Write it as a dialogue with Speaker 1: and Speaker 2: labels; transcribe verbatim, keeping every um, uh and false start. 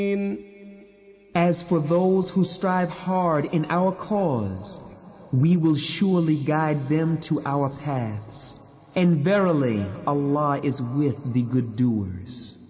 Speaker 1: As for those who strive hard in our cause, we will surely guide them to our paths. And verily, Allah is with the good doers.